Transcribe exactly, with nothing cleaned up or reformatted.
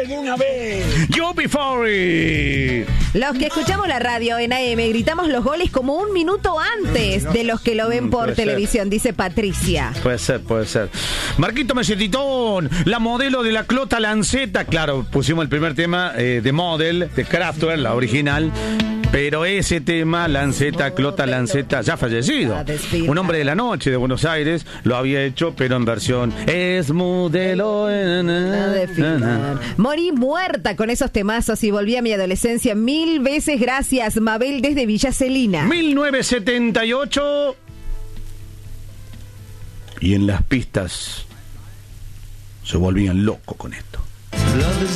dale de una vez. You before. Los que escuchamos la radio en A M gritamos los goles como un minuto antes de los que lo ven por puede televisión, dice Patricia. Puede ser, puede ser. Marquito Mesetitón, la modelo de la Clota Lanceta. Claro, pusimos el primer tema eh, de Model, de Kraftwerk, la original. Pero ese tema, Lanceta, Clota Lanceta, ya fallecido. Un hombre de la noche de Buenos Aires lo había hecho, pero en versión es modelo. Morí muerta con esos temazos y volví a mi adolescencia mil veces. Gracias, Mabel desde Villa Celina. mil novecientos setenta y ocho. Y en las pistas se volvían locos con esto.